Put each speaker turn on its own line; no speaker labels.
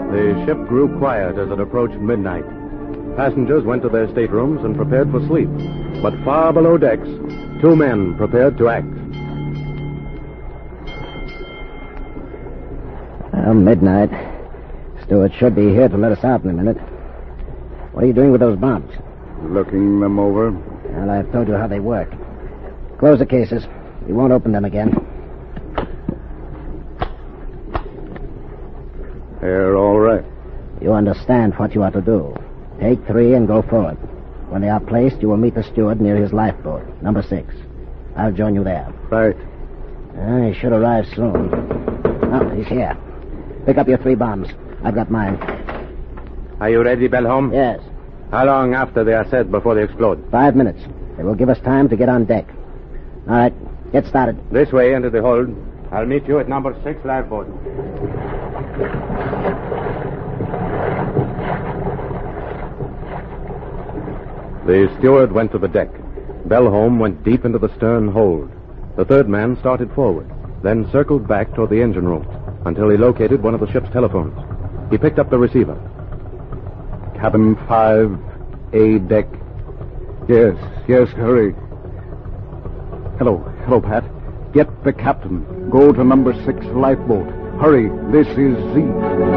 The ship grew quiet as it approached midnight. Passengers went to their staterooms and prepared for sleep. But far below decks, two men prepared to act.
Well, midnight. Stewart should be here to let us out in a minute. What are you doing with those bombs?
Looking them over.
Well, I've told you how they work. Close the cases. We won't open them again.
They're all right.
You understand what you are to do. Take 3 and go forward. When they are placed, you will meet the steward near his lifeboat, number 6. I'll join you there.
Right.
He should arrive soon. Oh, he's here. Pick up your 3 bombs. I've got mine.
Are you ready, Bellholm?
Yes.
How long after they are set before they explode?
5 minutes. It will give us time to get on deck. All right, get started.
This way into the hold. I'll meet you at number 6 lifeboat. The steward went to the deck. Bellholm went deep into the stern hold. The third man started forward, then circled back toward the engine room until he located one of the ship's telephones. He picked up the receiver.
Cabin 5, A deck. Yes, hurry. Hello, Pat. Get the captain. Go to number 6 lifeboat. Hurry, this is Z.